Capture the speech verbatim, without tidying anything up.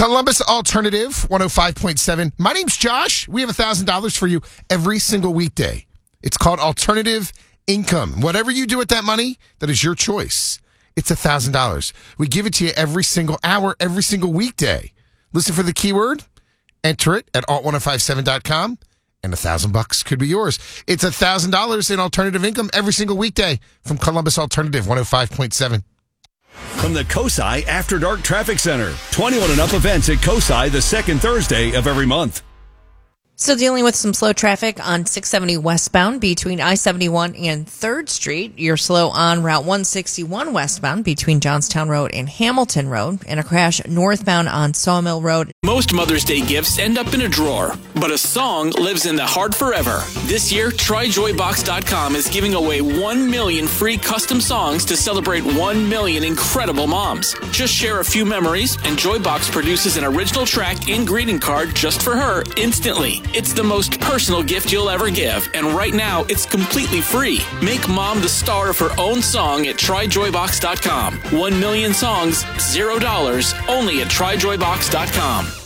Columbus Alternative one oh five point seven. My name's Josh. We have one thousand dollars for you every single weekday. It's called Alternative Income. Whatever you do with that money, that is your choice. It's one thousand dollars. We give it to you every single hour, every single weekday. Listen for the keyword, enter it at alt ten fifty-seven dot com, and a thousand bucks could be yours. It's one thousand dollars in alternative income every single weekday from Columbus Alternative one oh five point seven. From the COSI After Dark Traffic Center. twenty-one and up events at COSI the second Thursday of every month. Still dealing with some slow traffic on six seventy westbound between I seventy-one and third Street. You're slow on Route one sixty-one westbound between Johnstown Road and Hamilton Road, and a crash northbound on Sawmill Road. Most Mother's Day gifts end up in a drawer, but a song lives in the heart forever. This year, Try Joy Box dot com is giving away one million free custom songs to celebrate one million incredible moms. Just share a few memories, and Joybox produces an original track and greeting card just for her instantly. It's the most personal gift you'll ever give, and right now, it's completely free. Make mom the star of her own song at Try Joy Box dot com. One million songs, zero dollars, only at Try Joy Box dot com.